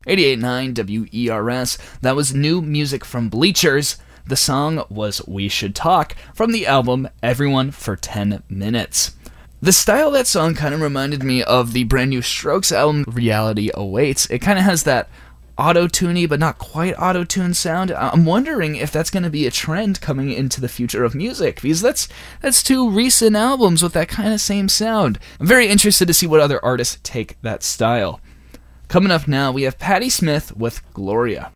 88.9 WERS. That was new music from Bleachers. The song was We Should Talk from the album Everyone for 10 Minutes. The style of that song kind of reminded me of the brand new Strokes album Reality Awaits. It kind of has that auto-tuney but not quite auto-tune sound. I'm wondering if that's going to be a trend coming into the future of music, because that's two recent albums with that kind of same sound. I'm very interested to see what other artists take that style. Coming up now, we have Patti Smith with Gloria.